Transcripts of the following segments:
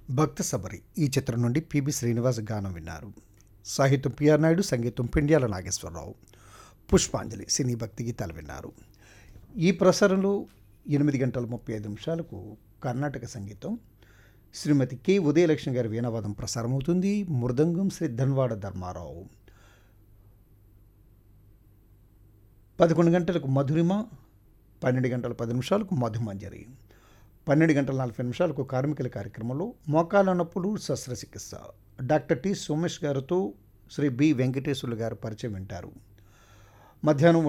భక్త సబరి ఈ చిత్రం నుండి పిబి శ్రీనివాస్ గానం విన్నారు. సాహిత్యం పిఆర్ నాయుడు, సంగీతం పిండ్యాల నాగేశ్వరరావు. పుష్పాంజలి సినీ భక్తి గీతాలు విన్నారు. ఈ ప్రసారంలో 8:35 కర్ణాటక సంగీతం శ్రీమతి కె ఉదయలక్ష్మి గారి వీణావాదం ప్రసారమవుతుంది. మృదంగం శ్రీ ధన్వాడ ధర్మారావు. 11 మధురిమ, 12:10 మధుమంజరి, 12:40 కార్మికుల కార్యక్రమంలో మోకాళ్ళ నొప్పులు శస్త్రచికిత్స డాక్టర్ టి సోమేష్ గారితో శ్రీ బి వెంకటేశ్వర్లు గారు పరిచయం వింటారు. మధ్యాహ్నం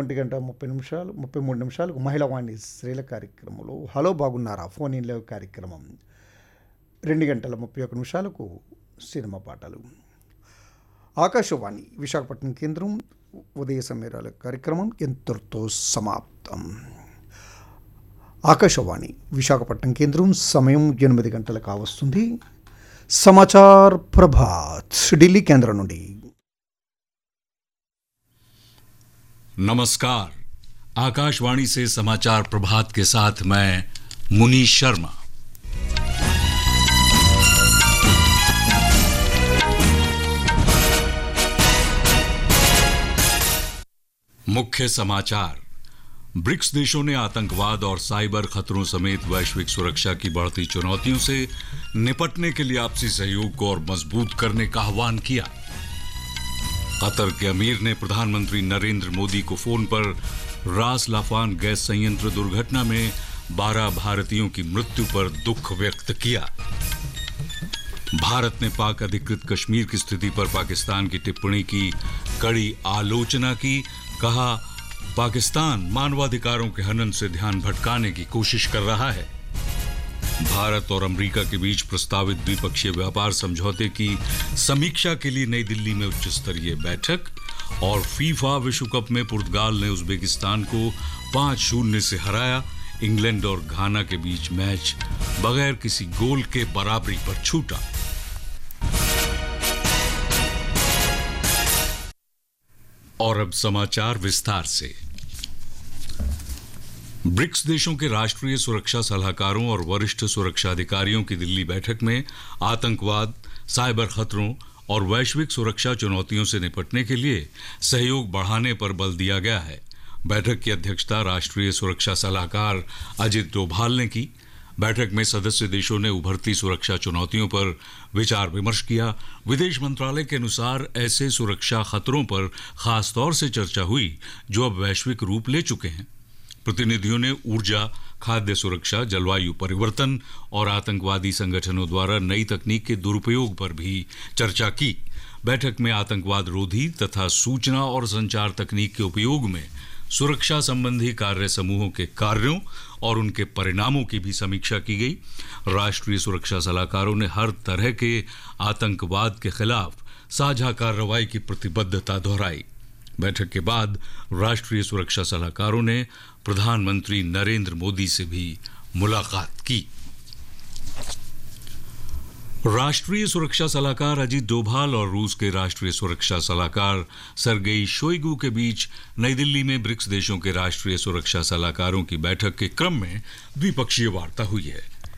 1:33 మహిళా వాణి స్త్రీల కార్యక్రమంలో హలో బాగున్నారా ఫోన్ ఇన్ లైవ్ కార్యక్రమం. 2:31 సినిమా పాటలు. ఆకాశవాణి విశాఖపట్నం కేంద్రం ఉదయ సమీరాల కార్యక్రమం ఇంతటితో సమాప్తం. ఆకాశవాణి విశాఖపట్నం కేంద్రం సమయం 8 గంటలు కావస్తుంది. సమాచార్ ప్రభాత్ ఢిల్లీ కేంద్రం నుండి. नमस्कार, आकाशवाणी से समाचार प्रभात के साथ मैं मुनीश शर्मा। मुख्य समाचार। ब्रिक्स देशों ने आतंकवाद और साइबर खतरों समेत वैश्विक सुरक्षा की बढ़ती चुनौतियों से निपटने के लिए आपसी सहयोग को और मजबूत करने का आह्वान किया। कतर के अमीर ने प्रधानमंत्री नरेंद्र मोदी को फोन पर रास लाफान गैस संयंत्र दुर्घटना में 12 भारतीयों की मृत्यु पर दुख व्यक्त किया। भारत ने पाक अधिकृत कश्मीर की स्थिति पर पाकिस्तान की टिप्पणी की कड़ी आलोचना की। कहा, पाकिस्तान मानवाधिकारों के हनन से ध्यान भटकाने की कोशिश कर रहा है। भारत और अमेरिका के बीच प्रस्तावित द्विपक्षीय व्यापार समझौते की समीक्षा के लिए नई दिल्ली में उच्च स्तरीय बैठक। और फीफा विश्व कप में पुर्तगाल ने उज्बेकिस्तान को 5-0 से हराया। इंग्लैंड और घाना के बीच मैच बगैर किसी गोल के बराबरी पर छूटा। और अब समाचार विस्तार से। ब्रिक्स देशों के राष्ट्रीय सुरक्षा सलाहकारों और वरिष्ठ सुरक्षा अधिकारियों की दिल्ली बैठक में आतंकवाद, साइबर खतरों और वैश्विक सुरक्षा चुनौतियों से निपटने के लिए सहयोग बढ़ाने पर बल दिया गया है। बैठक की अध्यक्षता राष्ट्रीय सुरक्षा सलाहकार अजित डोभाल ने की। बैठक में सदस्य देशों ने उभरती सुरक्षा चुनौतियों पर विचार विमर्श किया। विदेश मंत्रालय के अनुसार ऐसे सुरक्षा खतरों पर खास तौर से चर्चा हुई जो अब वैश्विक रूप ले चुके हैं। प्रतिनिधियों ने ऊर्जा, खाद्य सुरक्षा, जलवायु परिवर्तन और आतंकवादी संगठनों द्वारा नई तकनीक के दुरुपयोग पर भी चर्चा की। बैठक में आतंकवाद रोधी तथा सूचना और संचार तकनीक के उपयोग में सुरक्षा संबंधी कार्य समूहों के कार्यों और उनके परिणामों की भी समीक्षा की गई। राष्ट्रीय सुरक्षा सलाहकारों ने हर तरह के आतंकवाद के खिलाफ साझा कार्रवाई की प्रतिबद्धता दोहराई। बैठक के बाद राष्ट्रीय सुरक्षा सलाहकारों ने प्रधानमंत्री नरेंद्र मोदी से भी मुलाकात की। राष्ट्रीय सुरक्षा सलाहकार अजित डोभाल और रूस के राष्ट्रीय सुरक्षा सलाहकार सर्गेई शोइगु के बीच नई दिल्ली में ब्रिक्स देशों के राष्ट्रीय सुरक्षा सलाहकारों की बैठक के क्रम में द्विपक्षीय वार्ता हुई है।